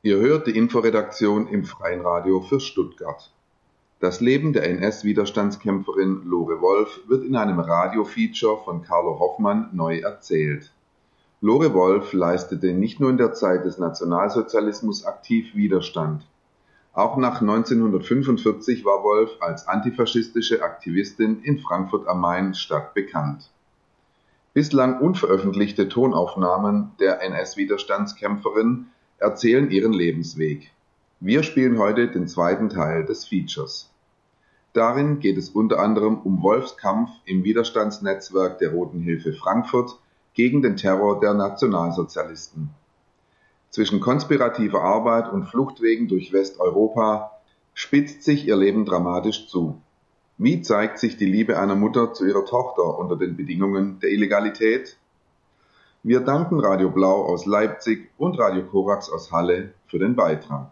Ihr hört die Inforedaktion im Freien Radio für Stuttgart. Das Leben der NS-Widerstandskämpferin Lore Wolf wird in einem Radio-Feature von Carlo Hoffmann neu erzählt. Lore Wolf leistete nicht nur in der Zeit des Nationalsozialismus aktiv Widerstand. Auch nach 1945 war Wolf als antifaschistische Aktivistin in Frankfurt am Main stadtbekannt. Bislang unveröffentlichte Tonaufnahmen der NS-Widerstandskämpferin erzählen ihren Lebensweg. Wir spielen heute den zweiten Teil des Features. Darin geht es unter anderem um Wolfs Kampf im Widerstandsnetzwerk der Roten Hilfe Frankfurt gegen den Terror der Nationalsozialisten. Zwischen konspirativer Arbeit und Fluchtwegen durch Westeuropa spitzt sich ihr Leben dramatisch zu. Wie zeigt sich die Liebe einer Mutter zu ihrer Tochter unter den Bedingungen der Illegalität? Wir danken Radio Blau aus Leipzig und Radio Korax aus Halle für den Beitrag.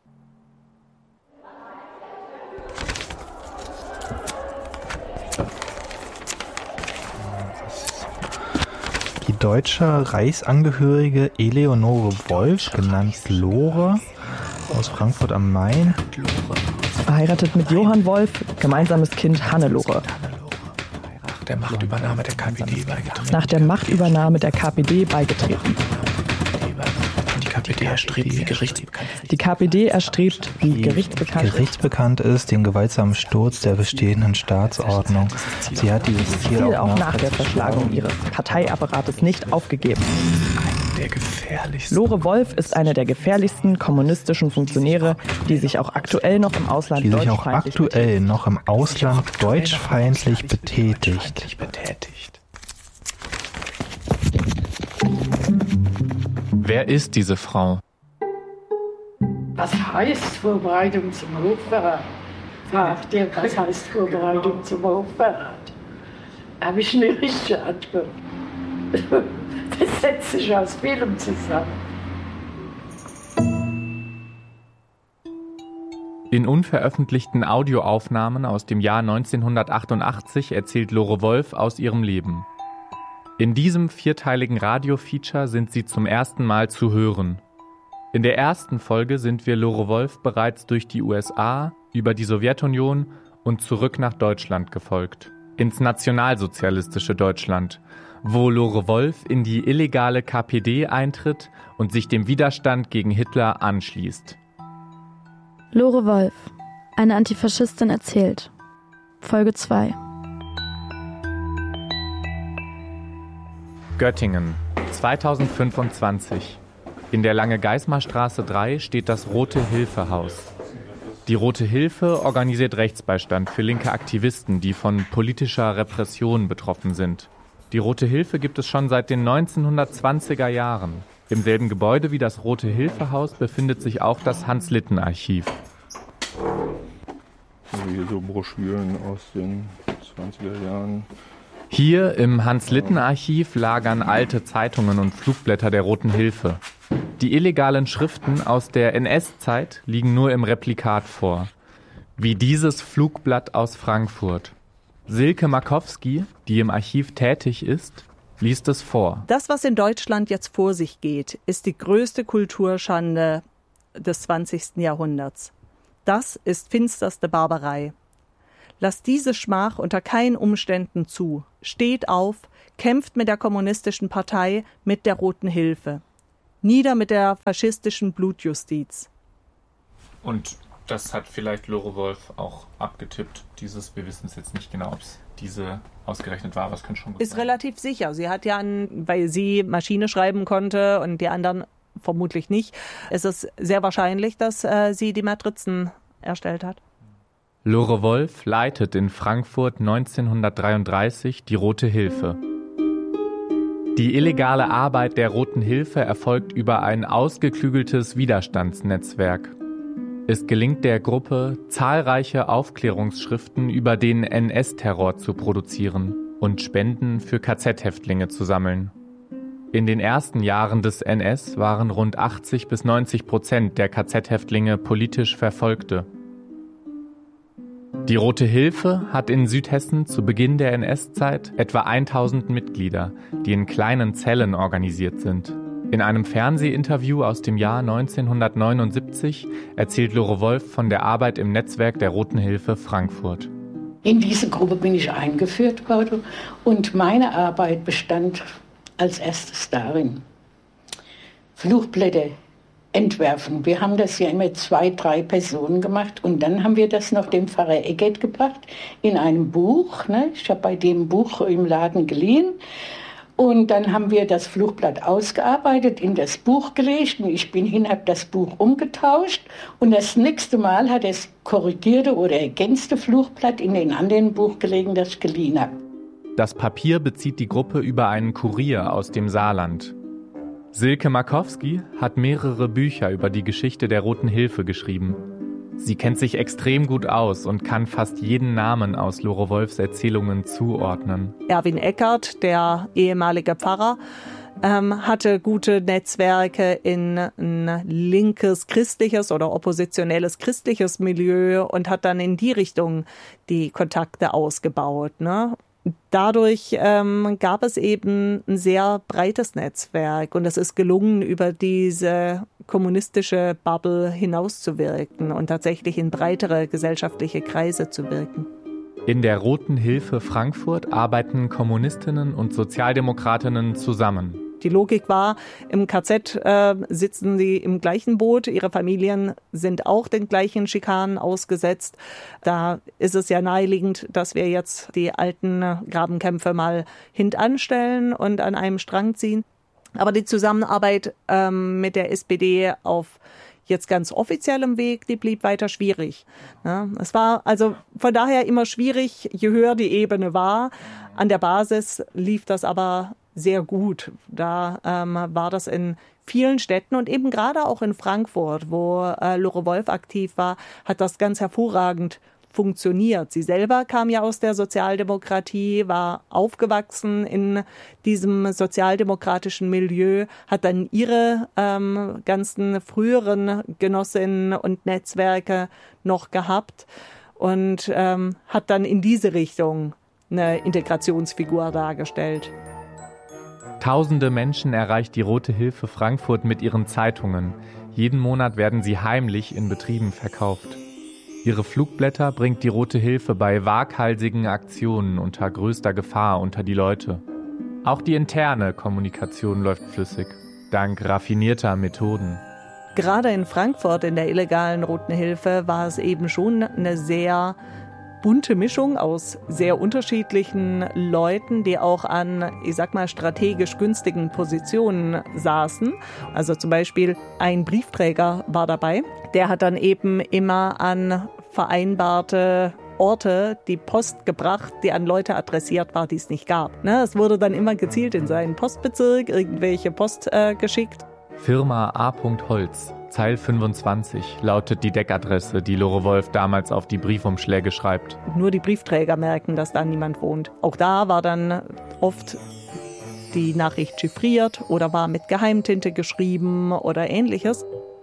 Die deutsche Reichsangehörige Eleonore Wolf, genannt Lore, aus Frankfurt am Main. Verheiratet mit Johann Wolf, gemeinsames Kind Hannelore. Nach der Machtübernahme der KPD beigetreten. Die KPD erstrebt, wie gerichtsbekannt ist, den gewaltsamen Sturz der bestehenden Staatsordnung. Sie hat dieses Ziel auch nach der Verschlagung ihres Parteiapparates nicht aufgegeben. Lore Wolf ist eine der gefährlichsten kommunistischen Funktionäre, die sich auch aktuell noch im Ausland deutschfeindlich betätigt. Wer ist diese Frau? Was heißt Vorbereitung zum Hochverrat? Fragt ihr, was heißt Vorbereitung zum Hochverrat? Habe ich eine richtige Antwort. Das setzt sich aus vielem zusammen. In unveröffentlichten Audioaufnahmen aus dem Jahr 1988 erzählt Lore Wolf aus ihrem Leben. In diesem vierteiligen Radio-Feature sind sie zum ersten Mal zu hören. In der ersten Folge sind wir Lore Wolf bereits durch die USA, über die Sowjetunion und zurück nach Deutschland gefolgt. Ins nationalsozialistische Deutschland, wo Lore Wolf in die illegale KPD eintritt und sich dem Widerstand gegen Hitler anschließt. Lore Wolf, eine Antifaschistin erzählt. Folge 2. Göttingen, 2025. In der Lange-Geismar-Straße 3 steht das Rote-Hilfe-Haus. Die Rote Hilfe organisiert Rechtsbeistand für linke Aktivisten, die von politischer Repression betroffen sind. Die Rote Hilfe gibt es schon seit den 1920er Jahren. Im selben Gebäude wie das Rote-Hilfe-Haus befindet sich auch das Hans-Litten-Archiv. Hier so Broschüren aus den 20er Jahren. Hier im Hans-Litten-Archiv lagern alte Zeitungen und Flugblätter der Roten Hilfe. Die illegalen Schriften aus der NS-Zeit liegen nur im Replikat vor. Wie dieses Flugblatt aus Frankfurt. Silke Markowski, die im Archiv tätig ist, liest es vor. Das, was in Deutschland jetzt vor sich geht, ist die größte Kulturschande des 20. Jahrhunderts. Das ist finsterste Barbarei. Lasst diese Schmach unter keinen Umständen zu. Steht auf, kämpft mit der kommunistischen Partei, mit der Roten Hilfe. Nieder mit der faschistischen Blutjustiz. Und das hat vielleicht Lore Wolf auch abgetippt. Wir wissen es jetzt nicht genau, ob es diese ausgerechnet war, aber es könnte schon gut sein. Ist relativ sicher. Sie hat ja, weil sie Maschine schreiben konnte und die anderen vermutlich nicht, ist es sehr wahrscheinlich, dass sie die Matrizen erstellt hat. Lore Wolf leitet in Frankfurt 1933 die Rote Hilfe. Die illegale Arbeit der Roten Hilfe erfolgt über ein ausgeklügeltes Widerstandsnetzwerk. Es gelingt der Gruppe, zahlreiche Aufklärungsschriften über den NS-Terror zu produzieren und Spenden für KZ-Häftlinge zu sammeln. In den ersten Jahren des NS waren rund 80-90% der KZ-Häftlinge politisch Verfolgte. Die Rote Hilfe hat in Südhessen zu Beginn der NS-Zeit etwa 1000 Mitglieder, die in kleinen Zellen organisiert sind. In einem Fernsehinterview aus dem Jahr 1979 erzählt Lore Wolf von der Arbeit im Netzwerk der Roten Hilfe Frankfurt. In diese Gruppe bin ich eingeführt worden und meine Arbeit bestand als erstes darin, Flugblätter entwerfen. Wir haben das ja immer 2, 3 Personen gemacht und dann haben wir das noch dem Pfarrer Eggert gebracht in einem Buch. Ne? Ich habe bei dem Buch im Laden geliehen. Und dann haben wir das Flugblatt ausgearbeitet, in das Buch gelegt. Und ich bin hin, habe das Buch umgetauscht. Und das nächste Mal hat das korrigierte oder ergänzte Flugblatt in den anderen Buch gelegen, das ich geliehen habe. Das Papier bezieht die Gruppe über einen Kurier aus dem Saarland. Silke Markowski hat mehrere Bücher über die Geschichte der Roten Hilfe geschrieben. Sie kennt sich extrem gut aus und kann fast jeden Namen aus Lore Wolfs Erzählungen zuordnen. Erwin Eckert, der ehemalige Pfarrer, hatte gute Netzwerke in ein linkes christliches oder oppositionelles christliches Milieu und hat dann in die Richtung die Kontakte ausgebaut, ne? Dadurch gab es eben ein sehr breites Netzwerk und es ist gelungen, über diese kommunistische Bubble hinauszuwirken und tatsächlich in breitere gesellschaftliche Kreise zu wirken. In der Roten Hilfe Frankfurt arbeiten Kommunistinnen und Sozialdemokratinnen zusammen. Die Logik war, im KZ sitzen sie im gleichen Boot, ihre Familien sind auch den gleichen Schikanen ausgesetzt. Da ist es ja naheliegend, dass wir jetzt die alten Grabenkämpfe mal hintanstellen und an einem Strang ziehen. Aber die Zusammenarbeit mit der SPD auf jetzt ganz offiziellem Weg, die blieb weiter schwierig. Ja, es war also von daher immer schwierig, je höher die Ebene war. An der Basis lief das aber sehr gut. Da war das in vielen Städten und eben gerade auch in Frankfurt, wo Lore Wolf aktiv war, hat das ganz hervorragend funktioniert. Sie selber kam ja aus der Sozialdemokratie, war aufgewachsen in diesem sozialdemokratischen Milieu, hat dann ihre ganzen früheren Genossinnen und Netzwerke noch gehabt und hat dann in diese Richtung eine Integrationsfigur dargestellt. Tausende Menschen erreicht die Rote Hilfe Frankfurt mit ihren Zeitungen. Jeden Monat werden sie heimlich in Betrieben verkauft. Ihre Flugblätter bringt die Rote Hilfe bei waghalsigen Aktionen unter größter Gefahr unter die Leute. Auch die interne Kommunikation läuft flüssig, dank raffinierter Methoden. Gerade in Frankfurt in der illegalen Roten Hilfe war es eben schon eine sehr bunte Mischung aus sehr unterschiedlichen Leuten, die auch an, ich sag mal, strategisch günstigen Positionen saßen. Also zum Beispiel ein Briefträger war dabei. Der hat dann eben immer an vereinbarte Orte die Post gebracht, die an Leute adressiert war, die es nicht gab. Es wurde dann immer gezielt in seinen Postbezirk irgendwelche Post geschickt. Firma A. Holz, Zeil 25, lautet die Deckadresse, die Lore Wolf damals auf die Briefumschläge schreibt. Nur die Briefträger merken, dass da niemand wohnt. Auch da war dann oft die Nachricht chiffriert oder war mit Geheimtinte geschrieben oder ähnliches.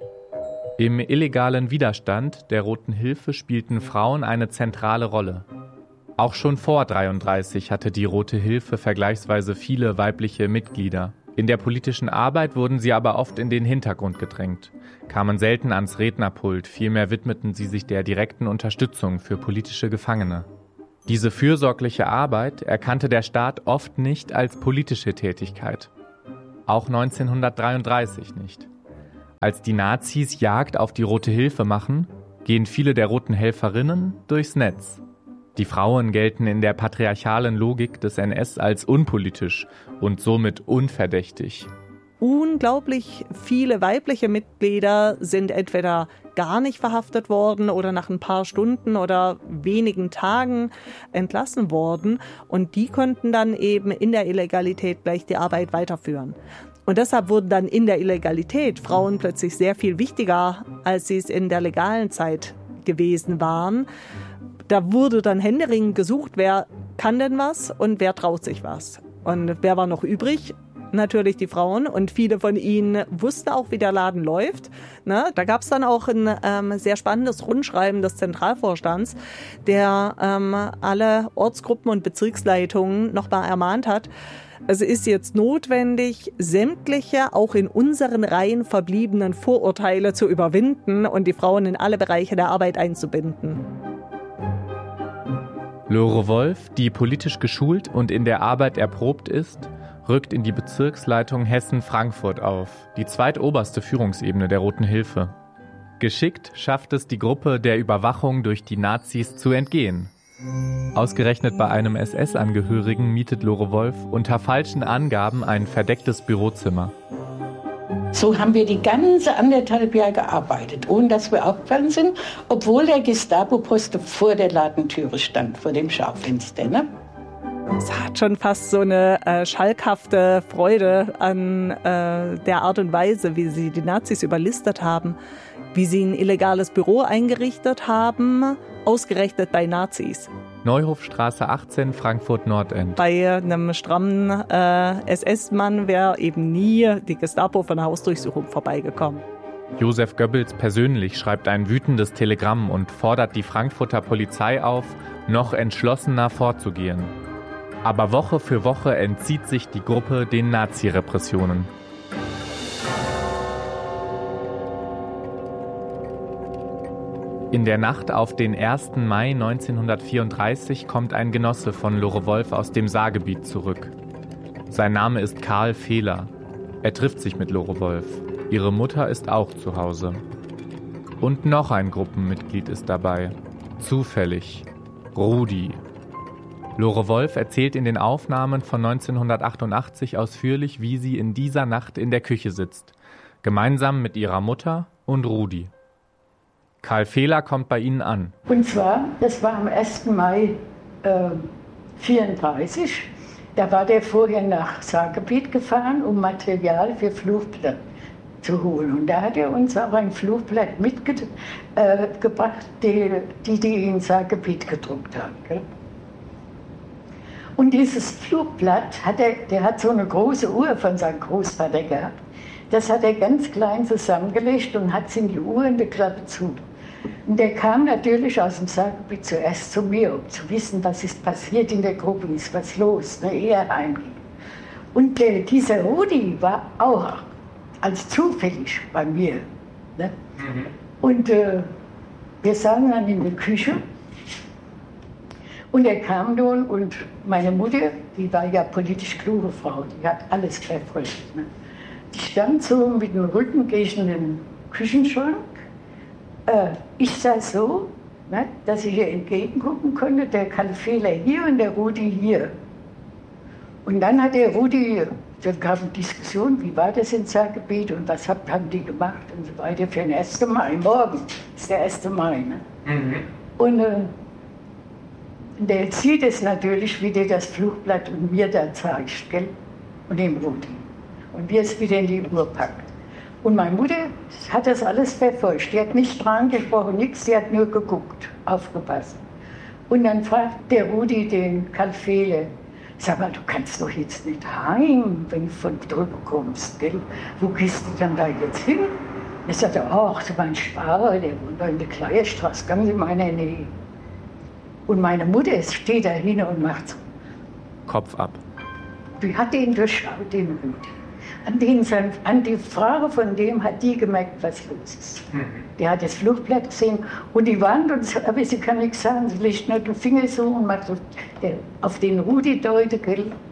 Im illegalen Widerstand der Roten Hilfe spielten Frauen eine zentrale Rolle. Auch schon vor 1933 hatte die Rote Hilfe vergleichsweise viele weibliche Mitglieder. In der politischen Arbeit wurden sie aber oft in den Hintergrund gedrängt, kamen selten ans Rednerpult, vielmehr widmeten sie sich der direkten Unterstützung für politische Gefangene. Diese fürsorgliche Arbeit erkannte der Staat oft nicht als politische Tätigkeit. Auch 1933 nicht. Als die Nazis Jagd auf die Rote Hilfe machen, gehen viele der Roten Helferinnen durchs Netz. Die Frauen gelten in der patriarchalen Logik des NS als unpolitisch und somit unverdächtig. Unglaublich viele weibliche Mitglieder sind entweder gar nicht verhaftet worden oder nach ein paar Stunden oder wenigen Tagen entlassen worden. Und die konnten dann eben in der Illegalität gleich die Arbeit weiterführen. Und deshalb wurden dann in der Illegalität Frauen plötzlich sehr viel wichtiger, als sie es in der legalen Zeit gewesen waren. Da wurde dann händeringend gesucht, wer kann denn was und wer traut sich was. Und wer war noch übrig? Natürlich die Frauen. Und viele von ihnen wussten auch, wie der Laden läuft. Da gab es dann auch ein sehr spannendes Rundschreiben des Zentralvorstands, der alle Ortsgruppen und Bezirksleitungen nochmal ermahnt hat, Es ist jetzt notwendig, sämtliche, auch in unseren Reihen verbliebenen Vorurteile zu überwinden und die Frauen in alle Bereiche der Arbeit einzubinden. Lore Wolf, die politisch geschult und in der Arbeit erprobt ist, rückt in die Bezirksleitung Hessen-Frankfurt auf, die zweitoberste Führungsebene der Roten Hilfe. Geschickt schafft es die Gruppe der Überwachung durch die Nazis zu entgehen. Ausgerechnet bei einem SS-Angehörigen mietet Lore Wolf unter falschen Angaben ein verdecktes Bürozimmer. So haben wir die ganze 1,5 Jahre gearbeitet, ohne dass wir aufgefallen sind, obwohl der Gestapo-Poste vor der Ladentüre stand, vor dem Schaufenster. Ne? Es hat schon fast so eine schalkhafte Freude an der Art und Weise, wie sie die Nazis überlistet haben, wie sie ein illegales Büro eingerichtet haben, ausgerechnet bei Nazis. Neuhofstraße 18, Frankfurt-Nordend. Bei einem strammen SS-Mann wäre eben nie die Gestapo von der Hausdurchsuchung vorbeigekommen. Josef Goebbels persönlich schreibt ein wütendes Telegramm und fordert die Frankfurter Polizei auf, noch entschlossener vorzugehen. Aber Woche für Woche entzieht sich die Gruppe den Nazi-Repressionen. In der Nacht auf den 1. Mai 1934 kommt ein Genosse von Lore Wolf aus dem Saargebiet zurück. Sein Name ist Karl Fehler. Er trifft sich mit Lore Wolf. Ihre Mutter ist auch zu Hause. Und noch ein Gruppenmitglied ist dabei. Zufällig. Rudi. Lore Wolf erzählt in den Aufnahmen von 1988 ausführlich, wie sie in dieser Nacht in der Küche sitzt. Gemeinsam mit ihrer Mutter und Rudi. Karl Fehler kommt bei ihnen an. Und zwar, das war am 1. Mai 1934. Da war der vorher nach Saargebiet gefahren, um Material für Flugblätter zu holen. Und da hat er uns auch ein Flugblatt mitgebracht, die in Saargebiet gedruckt haben. Gell? Und dieses Flugblatt, der hat so eine große Uhr von seinem Großvater gehabt. Das hat er ganz klein zusammengelegt und hat es in die Uhr in der Klappe zu. Und der kam natürlich aus dem Saargebiet zuerst zu mir, um zu wissen, was ist passiert in der Gruppe, ist was los, ne, ehe er heimging. Und dieser Rudi war auch als zufällig bei mir. Ne? Mhm. Und wir saßen dann in der Küche und er kam nun und meine Mutter, die war ja politisch kluge Frau, die hat alles verfolgt. Ne? Die stand so mit dem Rücken gegen den Küchenschrank. Ich saß so, ne, dass ich ihr entgegengucken konnte, der Karl Fehler hier und der Rudi hier. Und dann hat der Rudi, dann gab es eine Diskussion, wie war das in Saargebiet und was haben die gemacht und so weiter für den 1. Mai. Morgen ist der 1. Mai. Ne? Mhm. Und der sieht es natürlich, wie der das Flugblatt und mir da zeigt, gell? Und dem Rudi. Und wie es wieder in die Uhr packt. Und meine Mutter hat das alles verfolgt. Die hat nicht dran gesprochen, nichts, die hat nur geguckt, aufgepasst. Und dann fragt der Rudi den Karl Fehler, sag mal, du kannst doch jetzt nicht heim, wenn du von drüben kommst, gell? Wo gehst du dann da jetzt hin? Er sagte, ach, so mein Sparer, der wohnt da in der Kleierstraße, ganz in meiner Nähe. Und meine Mutter steht da hin und macht so. Kopf ab. Die hat ihn durchschaut, den Rudi. An die Frage von dem hat die gemerkt, was los ist. Mhm. Der hat das Flugblatt gesehen und die Wand, aber sie kann nichts sagen. Sie legt nur den Finger so und macht so, auf den Rudi deutet.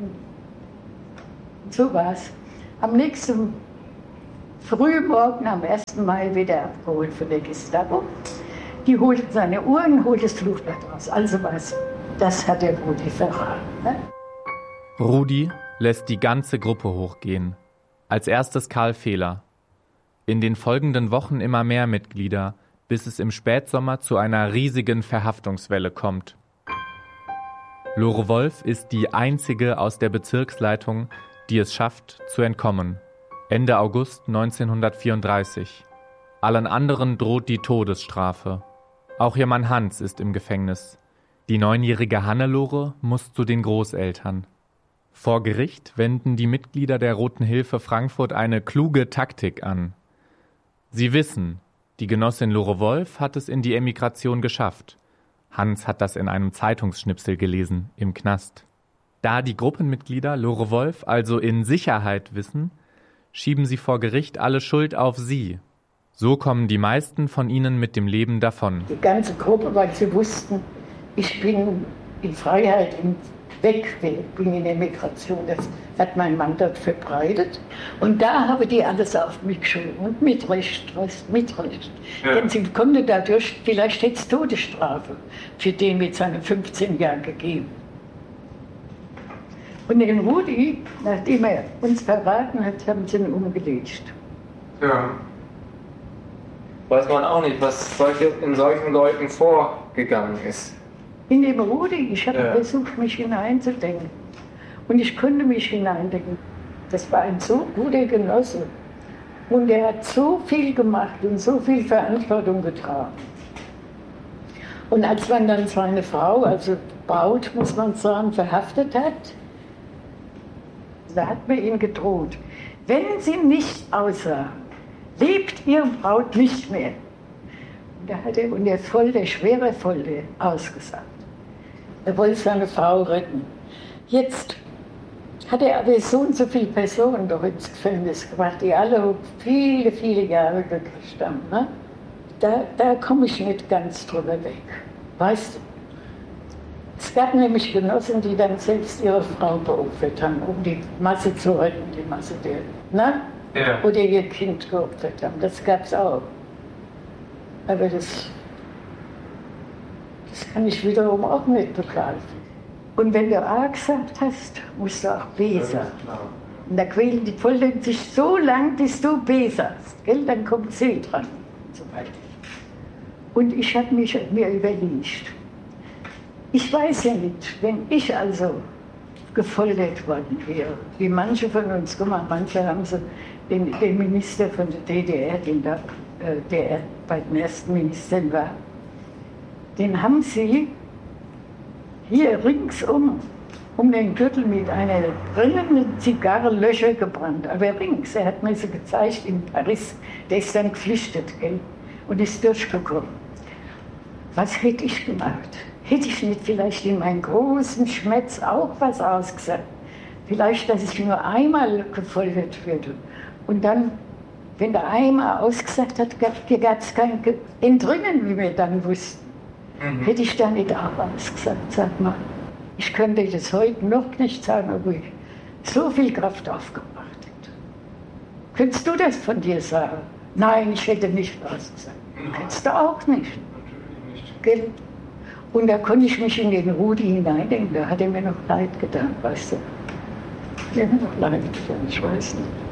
So war's. Am nächsten Frühmorgen, am 1. Mai, wird er abgeholt von der Gestapo. Die holt seine Uhren und holt das Flugblatt raus. Also was, das hat der Rudi verraten. Ne? Rudi lässt die ganze Gruppe hochgehen. Als erstes Karl Fehler. In den folgenden Wochen immer mehr Mitglieder, bis es im Spätsommer zu einer riesigen Verhaftungswelle kommt. Lore Wolf ist die einzige aus der Bezirksleitung, die es schafft, zu entkommen. Ende August 1934. Allen anderen droht die Todesstrafe. Auch ihr Mann Hans ist im Gefängnis. Die 9-jährige Hannelore muss zu den Großeltern. Vor Gericht wenden die Mitglieder der Roten Hilfe Frankfurt eine kluge Taktik an. Sie wissen, die Genossin Lore Wolf hat es in die Emigration geschafft. Hans hat das in einem Zeitungsschnipsel gelesen, im Knast. Da die Gruppenmitglieder Lore Wolf also in Sicherheit wissen, schieben sie vor Gericht alle Schuld auf sie. So kommen die meisten von ihnen mit dem Leben davon. Die ganze Gruppe, weil sie wussten, ich bin in Freiheit, weg, bin in der Migration. Das hat mein Mann dort verbreitet. Und da haben die alles auf mich geschoben. Und mit Recht. Ja. Denn sie konnte dadurch, vielleicht hätte es Todesstrafe für den mit seinen 15 Jahren gegeben. Und den Rudi, nachdem er uns verraten hat, haben sie ihn umgelegt. Ja. Weiß man auch nicht, was in solchen Leuten vorgegangen ist. In dem Rudi, ich habe versucht, mich hineinzudenken. Und ich konnte mich hineindenken. Das war ein so guter Genosse. Und er hat so viel gemacht und so viel Verantwortung getragen. Und als man dann seine Frau, also Braut, muss man sagen, verhaftet hat, da hat man ihm gedroht, wenn sie nicht aussagen, lebt ihre Braut nicht mehr. Und da hat er unter Folter, schwere Folter, ausgesagt. Er wollte seine Frau retten. Jetzt hat er aber so und so viele Personen doch ins Gefängnis gebracht, die alle viele, viele Jahre gekriegt haben. Ne? Da komme ich nicht ganz drüber weg. Weißt du? Es gab nämlich Genossen, die dann selbst ihre Frau geopfert haben, um die Masse zu retten, die Masse der. Ne? Ja. Oder ihr Kind geopfert haben. Das gab es auch. Aber das kann ich wiederum auch nicht begreifen. Und wenn du A gesagt hast, musst du auch B sagen. Und da quälen die Folgen sich so lang, bis du B sagst. Gell? Dann kommt C dran. Und so weiter. Und ich habe mir überlegt, ich weiß ja nicht, wenn ich also gefoltert worden wäre, wie manche von uns gemacht, manche haben so den Minister von der DDR, der bei den ersten Ministern war, den haben sie hier ringsum um den Gürtel mit einer brennenden Zigarre Löcher gebrannt. Aber rings, er hat mir so gezeigt in Paris, der ist dann geflüchtet, gell, und ist durchgekommen. Was hätte ich gemacht? Hätte ich nicht vielleicht in meinem großen Schmerz auch was ausgesagt? Vielleicht, dass ich nur einmal gefoltert würde. Und dann, wenn der einmal ausgesagt hat, gab es kein Entrinnen, wie wir dann wussten. Hätte ich da nicht auch ausgesagt, sag mal. Ich könnte das heute noch nicht sagen, ob ich so viel Kraft aufgebracht hätte. Könntest du das von dir sagen? Nein, ich hätte nicht ausgesagt. Könntest du auch nicht. Gell? Und da konnte ich mich in den Rudi hineindenken, da hat er mir noch leid getan, weißt du. Der hat mir noch leid getan, ich weiß nicht.